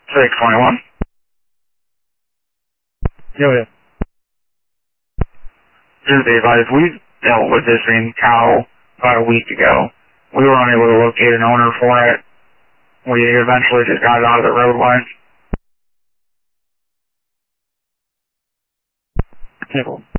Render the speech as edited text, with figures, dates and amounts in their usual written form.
621. Yeah. Just be advised, we dealt with this in Cal about a week ago. We were unable to locate an owner for it. We eventually just got it out of the roadway. Yeah.